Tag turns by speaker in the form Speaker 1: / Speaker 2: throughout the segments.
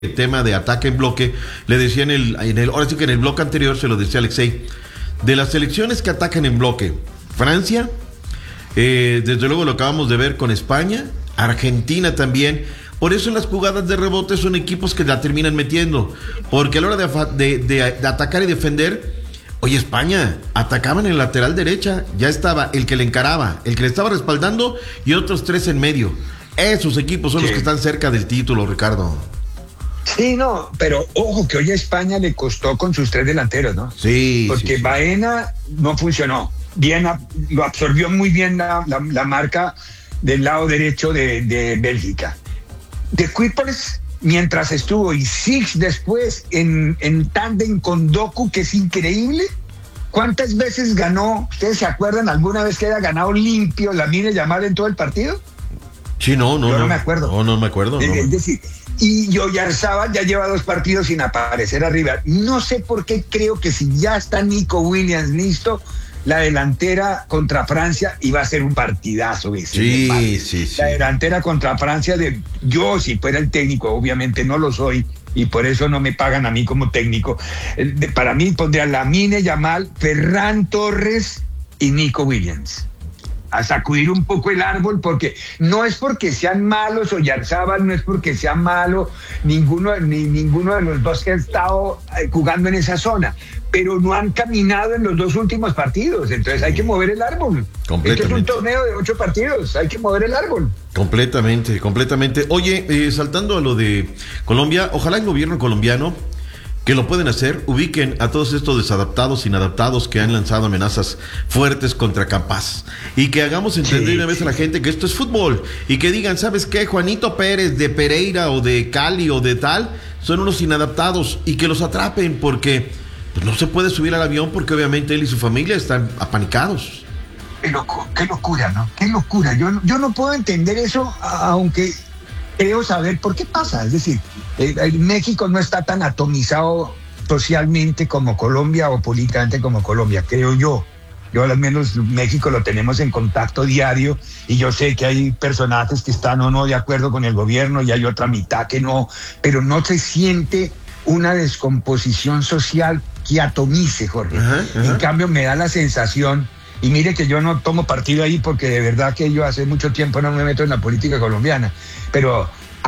Speaker 1: tema de ataque en bloque, le decía ahora sí que en el bloque anterior se lo decía Alexei, de las selecciones que atacan en bloque, Francia, desde luego lo acabamos de ver con España, Argentina también. Por eso las jugadas de rebote son equipos que la terminan metiendo, porque a la hora de atacar y defender, oye, España atacaban en el lateral derecha, ya estaba el que le encaraba, el que le estaba respaldando y otros tres en medio. Esos equipos son los que están cerca del título, Ricardo.
Speaker 2: Sí, no, pero ojo que hoy a España le costó con sus tres delanteros, ¿no?
Speaker 1: Sí.
Speaker 2: Porque
Speaker 1: sí.
Speaker 2: Baena no funcionó. Bien, lo absorbió muy bien la marca del lado derecho de Bélgica. De Kuipers, mientras estuvo, y Six después en tándem con Doku, que es increíble. ¿Cuántas veces ganó? ¿Ustedes se acuerdan alguna vez que haya ganado limpio Lamine Yamal en todo el partido?
Speaker 1: Sí, no
Speaker 2: me acuerdo.
Speaker 1: No me acuerdo.
Speaker 2: Es decir, y Oyarzabal ya lleva 2 partidos sin aparecer arriba. No sé por qué creo que si ya está Nico Williams listo, la delantera contra Francia iba a ser un partidazo.
Speaker 1: Sí.
Speaker 2: La delantera contra Francia, yo si fuera el técnico, obviamente no lo soy, y por eso no me pagan a mí como técnico. Para mí pondría Lamine Yamal, Ferran Torres y Nico Williams. A sacudir un poco el árbol, porque no es porque sean malos Oyarzabal, no es porque sea malo ninguno de los dos que han estado jugando en esa zona, pero no han caminado en los 2 últimos partidos, entonces hay que mover el árbol. Este es un torneo de 8 partidos, hay que mover el árbol.
Speaker 1: Completamente. Oye, saltando a lo de Colombia, ojalá el gobierno colombiano, que lo pueden hacer, ubiquen a todos estos desadaptados, inadaptados que han lanzado amenazas fuertes contra Campas, y que hagamos entender una vez a la gente que esto es fútbol, y que digan, ¿sabes qué? Juanito Pérez de Pereira o de Cali o de tal, son unos inadaptados, y que los atrapen, porque pues, no se puede subir al avión, porque obviamente él y su familia están apanicados.
Speaker 2: Qué locura, ¿no? Qué locura. Yo no puedo entender eso, aunque creo saber por qué pasa. Es decir, México no está tan atomizado socialmente como Colombia o políticamente como Colombia, creo yo. Yo al menos México lo tenemos en contacto diario, y yo sé que hay personajes que están o no de acuerdo con el gobierno y hay otra mitad que no, pero no se siente una descomposición social que atomice, Jorge. En cambio me da la sensación, y mire que yo no tomo partido ahí porque de verdad que yo hace mucho tiempo no me meto en la política colombiana, pero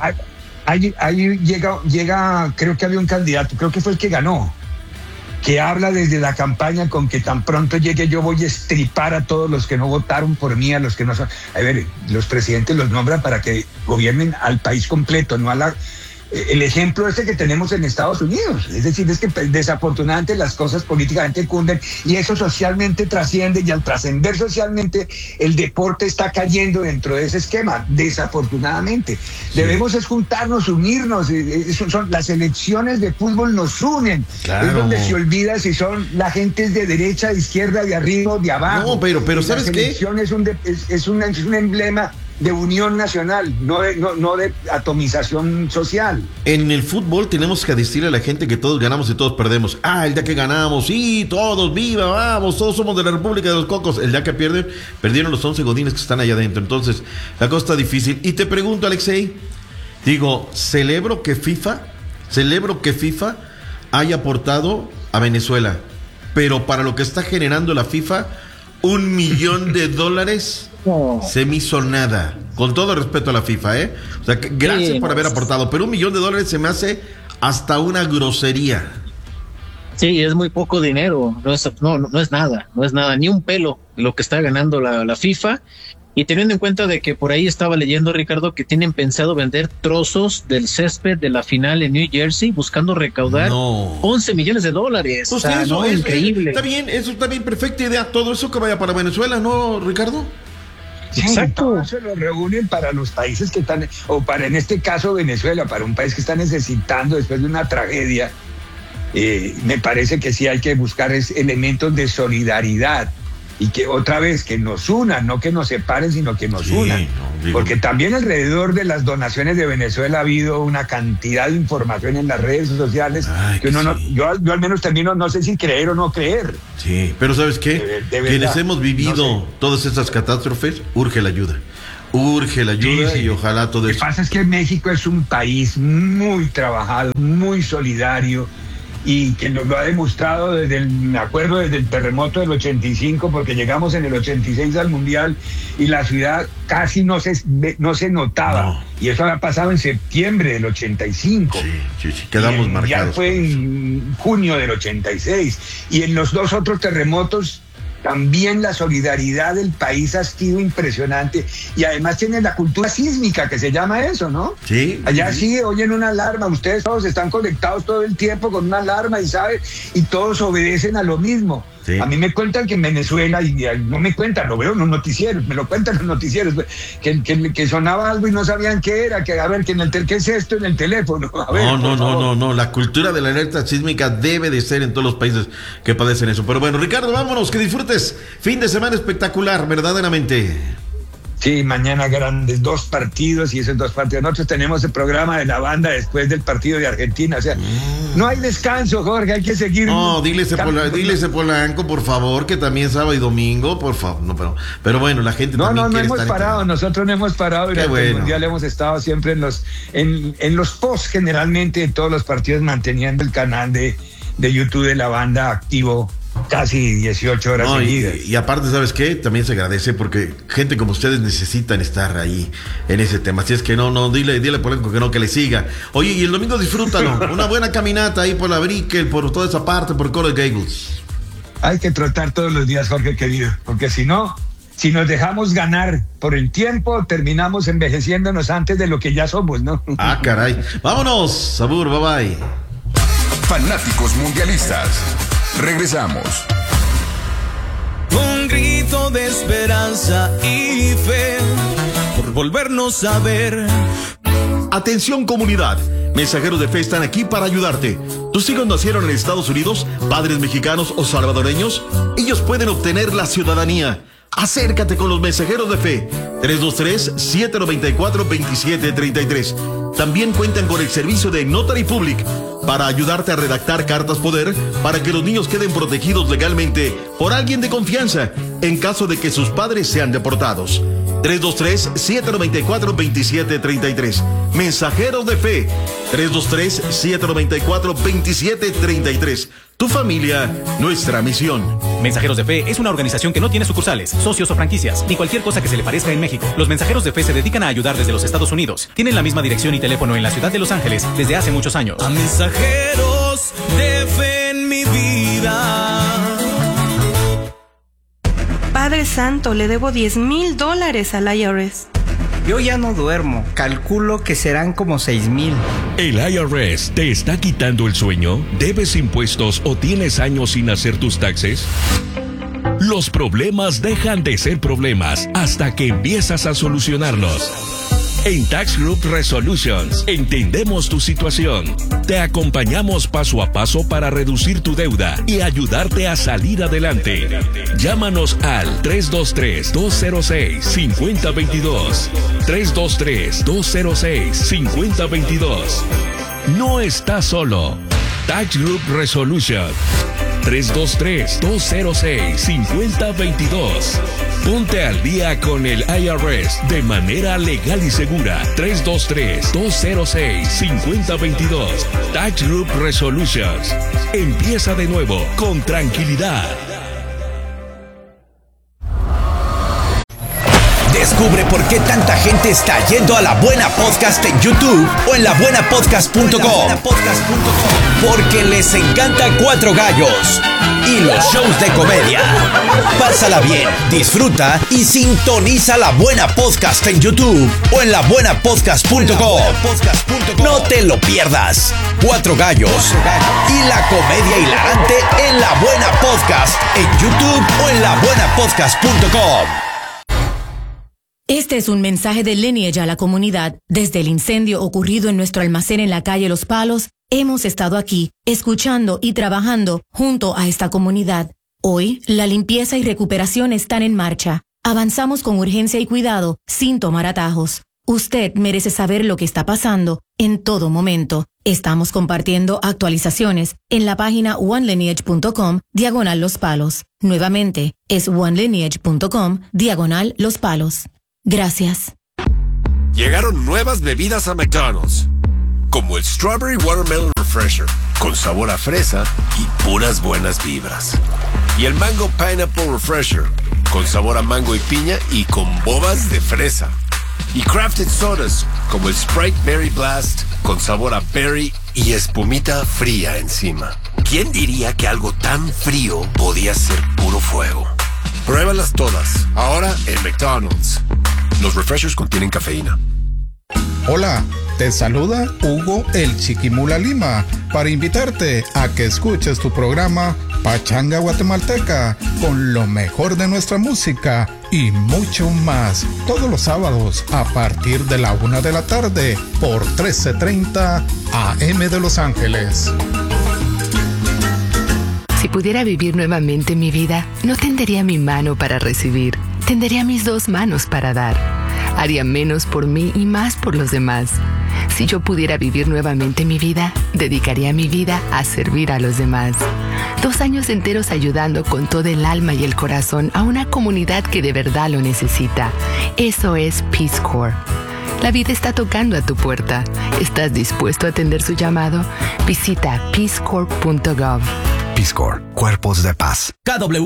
Speaker 2: ahí llega, creo que había un candidato, creo que fue el que ganó, que habla desde la campaña con que tan pronto llegue yo voy a estripar a todos los que no votaron por mí, a los que no son. A ver, los presidentes los nombran para que gobiernen al país completo, no a la... El ejemplo que tenemos en Estados Unidos, es decir, es que desafortunadamente las cosas políticamente cunden y eso socialmente trasciende, y al trascender socialmente el deporte está cayendo dentro de ese esquema, desafortunadamente. Sí. Debemos es juntarnos, unirnos, las elecciones de fútbol nos unen, claro. Es donde se olvida si son la gente es de derecha, de izquierda, de arriba, de abajo.
Speaker 1: No, pero ¿sabes qué?
Speaker 2: La selección es un emblema de unión nacional, no de atomización social.
Speaker 1: En el fútbol tenemos que decirle a la gente que todos ganamos y todos perdemos. El día que ganamos, sí, todos, viva, vamos, todos somos de la República de los Cocos. El día que perdieron los 11 godines que están allá adentro. Entonces, la cosa está difícil. Y te pregunto, Alexei, celebro que FIFA haya aportado a Venezuela, pero para lo que está generando la FIFA, $1 millón se me hizo nada. Con todo respeto a la FIFA, O sea, gracias por haber aportado, pero $1 millón se me hace hasta una grosería.
Speaker 3: Sí, es muy poco dinero, no es nada, ni un pelo lo que está ganando la FIFA. Y teniendo en cuenta de que por ahí estaba leyendo, Ricardo, que tienen pensado vender trozos del césped de la final en New Jersey, buscando recaudar $11 millones.
Speaker 1: Pues
Speaker 3: o sea,
Speaker 1: eso
Speaker 3: es increíble.
Speaker 1: Eso está bien, perfecta idea. Todo eso que vaya para Venezuela, ¿no, Ricardo?
Speaker 2: Sí, exacto. Se lo reúnen para los países que están, o para, en este caso, Venezuela, para un país que está necesitando después de una tragedia. Me parece que sí hay que buscar elementos de solidaridad, y que otra vez que nos unan, no que nos separen, sino que nos unan. Porque también alrededor de las donaciones de Venezuela ha habido una cantidad de información en las redes sociales que yo al menos termino, no sé si creer o no creer.
Speaker 1: Sí, pero ¿sabes qué? Quienes hemos vivido todas estas catástrofes, urge la ayuda. Urge la ayuda y ojalá todo
Speaker 2: Lo que
Speaker 1: eso.
Speaker 2: pasa es que México es un país muy trabajado, muy solidario, y que nos lo ha demostrado me acuerdo desde el terremoto del 85, porque llegamos en el 86 al Mundial y la ciudad casi no se notaba.
Speaker 1: No.
Speaker 2: Y eso había pasado en septiembre del 85.
Speaker 1: Sí, quedamos
Speaker 2: Y el
Speaker 1: marcados.
Speaker 2: Mundial fue en junio del 86. Y en los dos otros terremotos también la solidaridad del país ha sido impresionante. Y además tienen la cultura sísmica, que se llama eso, ¿no?
Speaker 1: Sí.
Speaker 2: Allá sí oyen una alarma, ustedes todos están conectados todo el tiempo con una alarma y todos obedecen a lo mismo.
Speaker 1: Sí.
Speaker 2: A mí me cuentan que en Venezuela, y no me cuentan, lo veo en los noticieros, me lo cuentan en los noticieros, que sonaba algo y no sabían qué era, que a ver, ¿qué es esto en el teléfono? A ver,
Speaker 1: No, la cultura de la alerta sísmica debe de ser en todos los países que padecen eso. Pero bueno, Ricardo, vámonos, que disfrutes. Fin de semana espectacular, verdaderamente.
Speaker 2: Sí, mañana grandes 2 partidos, y esos 2 partidos. Nosotros tenemos el programa de la banda después del partido de Argentina. O sea, no hay descanso, Jorge, hay que seguir.
Speaker 1: No, dile ese Polanco, por favor, que también sábado y domingo, por favor. No, pero bueno, la gente también quiere
Speaker 2: hemos
Speaker 1: estar
Speaker 2: parado, nosotros no hemos parado. Durante el Mundial hemos estado siempre en los posts, generalmente en todos los partidos, manteniendo el canal de YouTube de la banda activo casi 18 horas seguidas.
Speaker 1: Y aparte, ¿sabes qué? También se agradece porque gente como ustedes necesitan estar ahí en ese tema. Así es que dile a Polanco que no, que le siga. Oye, y el domingo disfrútalo. Una buena caminata ahí por la Brickell, por toda esa parte, por Coral Gables.
Speaker 2: Hay que trotar todos los días, Jorge querido, porque si nos dejamos ganar por el tiempo, terminamos envejeciéndonos antes de lo que ya somos, ¿no?
Speaker 1: Ah, caray. Vámonos, Sabur, bye bye.
Speaker 4: Fanáticos mundialistas. Regresamos.
Speaker 5: Un grito de esperanza y fe por volvernos a ver.
Speaker 6: Atención, comunidad. Mensajeros de Fe están aquí para ayudarte. ¿Tus hijos nacieron en Estados Unidos, padres mexicanos o salvadoreños? Ellos pueden obtener la ciudadanía. Acércate con los Mensajeros de Fe. 323-794-2733. También cuentan con el servicio de Notary Public para ayudarte a redactar cartas poder para que los niños queden protegidos legalmente por alguien de confianza en caso de que sus padres sean deportados. 323-794-2733. Mensajeros de Fe. 323-794-2733. Tu familia, nuestra misión.
Speaker 7: Mensajeros de Fe es una organización que no tiene sucursales, socios o franquicias, ni cualquier cosa que se le parezca en México. Los Mensajeros de Fe se dedican a ayudar desde los Estados Unidos. Tienen la misma dirección y teléfono en la ciudad de Los Ángeles desde hace muchos años.
Speaker 5: A mensajeros de fe en mi vida.
Speaker 8: Padre Santo, le debo $10,000 al IRS.
Speaker 9: Yo ya no duermo. Calculo que serán como 6,000.
Speaker 10: ¿El IRS te está quitando el sueño? ¿Debes impuestos o tienes años sin hacer tus taxes? Los problemas dejan de ser problemas hasta que empiezas a solucionarlos. En Tax Group Resolutions entendemos tu situación. Te acompañamos paso a paso para reducir tu deuda y ayudarte a salir adelante. Llámanos al 323-206-5022. 323-206-5022. No estás solo. Tax Group Resolution. 323-206-5022. Ponte al día con el IRS de manera legal y segura. 323-206-5022. Tax Group Resolutions. Empieza de nuevo con tranquilidad.
Speaker 11: Descubre por qué tanta gente está yendo a La Buena Podcast en YouTube o en labuenapodcast.com. Porque les encanta Cuatro Gallos y los shows de comedia. Pásala bien, disfruta y sintoniza La Buena Podcast en YouTube o en labuenapodcast.com. No te lo pierdas. Cuatro Gallos y la comedia hilarante en La Buena Podcast en YouTube o en labuenapodcast.com.
Speaker 12: Este es un mensaje de Lineage a la comunidad. Desde el incendio ocurrido en nuestro almacén en la calle Los Palos, hemos estado aquí, escuchando y trabajando junto a esta comunidad. Hoy, la limpieza y recuperación están en marcha. Avanzamos con urgencia y cuidado, sin tomar atajos. Usted merece saber lo que está pasando en todo momento. Estamos compartiendo actualizaciones en la página onelineage.com/Los Palos. Nuevamente, es onelineage.com/Los Palos. Gracias.
Speaker 13: Llegaron nuevas bebidas a McDonald's, como el Strawberry Watermelon Refresher, con sabor a fresa y puras buenas vibras. Y el Mango Pineapple Refresher, con sabor a mango y piña y con bobas de fresa. Y crafted sodas, como el Sprite Berry Blast, con sabor a berry y espumita fría encima. ¿Quién diría que algo tan frío podía ser puro fuego? Pruébalas todas, ahora en McDonald's. Los refreshers contienen cafeína.
Speaker 14: Hola, te saluda Hugo el Chiquimula Lima para invitarte a que escuches tu programa Pachanga Guatemalteca con lo mejor de nuestra música y mucho más todos los sábados a partir de la 1 de la tarde por 1330 AM de Los Ángeles.
Speaker 15: Si pudiera vivir nuevamente mi vida, no tendería mi mano para recibir, tendería mis 2 manos para dar. Haría menos por mí y más por los demás. Si yo pudiera vivir nuevamente mi vida, dedicaría mi vida a servir a los demás. 2 años enteros ayudando con todo el alma y el corazón a una comunidad que de verdad lo necesita. Eso es Peace Corps. La vida está tocando a tu puerta. ¿Estás dispuesto a atender su llamado? Visita peacecorps.gov.
Speaker 16: Peace Corps, Cuerpos de Paz.
Speaker 11: KW